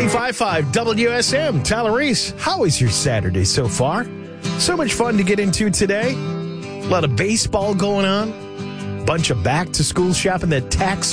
95.5 WSM. Tyler Reese, how is your Saturday so far? So much fun to get into today. A lot of baseball going on. Bunch of back-to-school shopping. That tax